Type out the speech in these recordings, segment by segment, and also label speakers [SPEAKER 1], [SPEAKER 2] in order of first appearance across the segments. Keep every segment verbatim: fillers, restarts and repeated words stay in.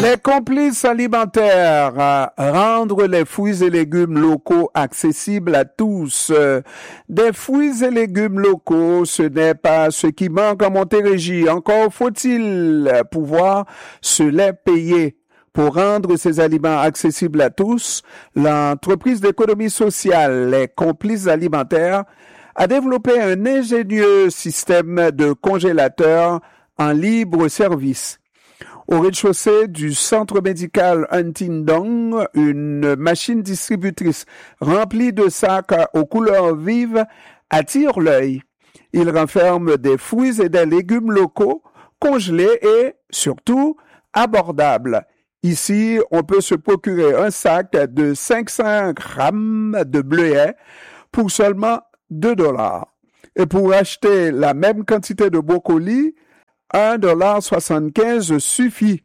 [SPEAKER 1] Les complices alimentaires, euh, rendre les fruits et légumes locaux accessibles à tous. Euh, des fruits et légumes locaux, ce n'est pas ce qui manque en Montérégie. Encore faut-il pouvoir se les payer. Pour rendre ces aliments accessibles à tous, l'entreprise d'économie sociale, les complices alimentaires, a développé un ingénieux système de congélateurs en libre service. Au rez-de-chaussée du centre médical Huntindong, une machine distributrice remplie de sacs aux couleurs vives attire l'œil. Il renferme des fruits et des légumes locaux, congelés et, surtout, abordables. Ici, on peut se procurer un sac de cinq cents grammes de bleuets pour seulement deux dollars. Et pour acheter la même quantité de brocoli, un dollar soixante-quinze suffit.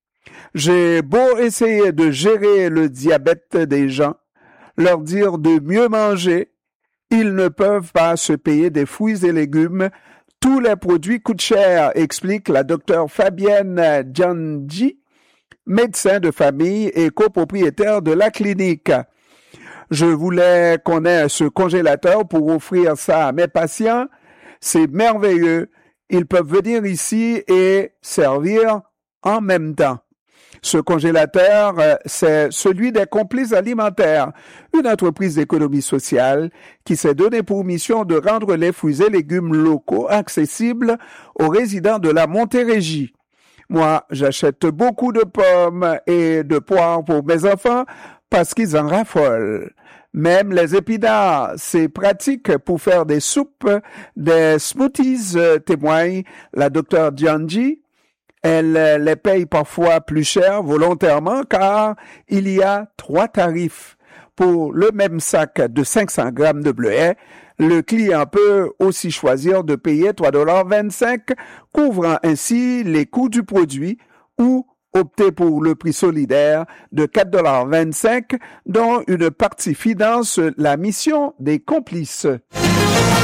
[SPEAKER 1] J'ai beau essayer de gérer le diabète des gens, leur dire de mieux manger, ils ne peuvent pas se payer des fruits et légumes. Tous les produits coûtent cher, explique la docteure Fabienne Djanji, médecin de famille et copropriétaire de la clinique. Je voulais qu'on ait ce congélateur pour offrir ça à mes patients. C'est merveilleux. Ils peuvent venir ici et servir en même temps. Ce congélateur, c'est celui des complices alimentaires, une entreprise d'économie sociale qui s'est donnée pour mission de rendre les fruits et légumes locaux accessibles aux résidents de la Montérégie. Moi, j'achète beaucoup de pommes et de poires pour mes enfants parce qu'ils en raffolent. Même les épinards, c'est pratique pour faire des soupes, des smoothies, témoigne la docteure Djanji. Elle les paye parfois plus cher volontairement car il y a trois tarifs. Pour le même sac de cinq cents grammes de bleuets, le client peut aussi choisir de payer trois dollars vingt-cinq, couvrant ainsi les coûts du produit, ou opter pour le prix solidaire de quatre dollars vingt-cinq, dont une partie finance la mission des complices.